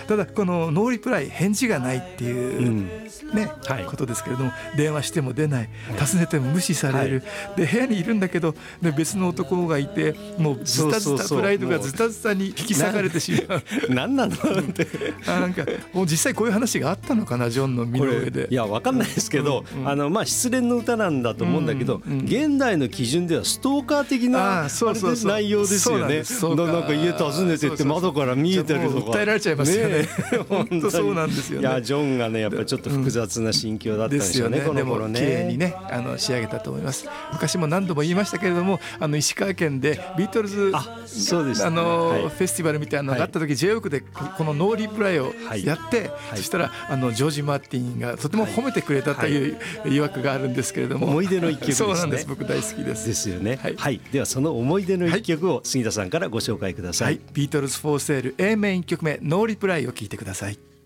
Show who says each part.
Speaker 1: ただこのノーリプライ、返事がないっていうね、ことですけれども、電話しても出ない、訪ねても無視される、で部屋にいるんだけどで別の男がいて、もうズタズタ、プライドがズタズタに引き裂かれてしまう
Speaker 2: 何なのって
Speaker 1: なんかもう実際こういう話があったのかな、ジョンの身の上で。
Speaker 2: いや分かんないですけど、失恋の歌なんだと思うんだけど、現代の基準ではストーカー的な内容ですよね。なんか家訪ねてって窓から見えてるとか
Speaker 1: 訴えられちゃいますよね。本当そうなんですよね。
Speaker 2: いやジョンがねやっぱりちょっと複雑な心境だったんでしょうね、この頃ね。
Speaker 1: でも綺麗にね仕上げたと思います。昔も何度も言いましたけれども、石川県でビートルズ
Speaker 2: そうです、
Speaker 1: フェスティバルみたいなのがあった時、J-WORKでこのノーリプライをやって、そしたらジョージ・マーティンがとても褒めてくれたという曰くがあるんですけれども、
Speaker 2: 思い出の一曲ですね。
Speaker 1: そうなんです、僕大好きです。
Speaker 2: ですよね。ではその思い出の一曲を杉田さんからご紹介ください。
Speaker 1: ビートルズ・フォー・セール A 面1曲目ノーリプライを聴いてください。